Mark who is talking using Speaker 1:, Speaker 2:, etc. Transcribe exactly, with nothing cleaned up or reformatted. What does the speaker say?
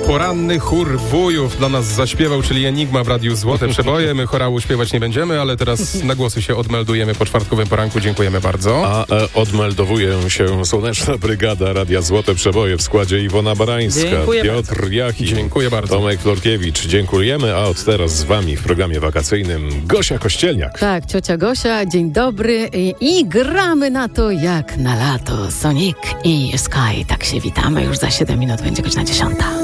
Speaker 1: Poranny chór wujów dla nas zaśpiewał, czyli Enigma w Radiu Złote Przeboje. My chorału śpiewać nie będziemy, ale teraz na głosy się odmeldujemy po czwartkowym poranku. Dziękujemy bardzo.
Speaker 2: A e, odmeldowuje się Słoneczna Brygada Radia Złote Przeboje w składzie Iwona Barańska,
Speaker 3: Dziękuję
Speaker 2: Piotr
Speaker 3: bardzo.
Speaker 2: Jachim,
Speaker 1: Dziękuję bardzo.
Speaker 2: Tomek Florkiewicz. Dziękujemy, a od teraz z wami w programie wakacyjnym Gosia Kościelniak.
Speaker 4: Tak, ciocia Gosia, dzień dobry i, i gramy na to jak na lato. Sonic i Sky, tak się witamy, już za siedem minut będzie godzina dziesiąta.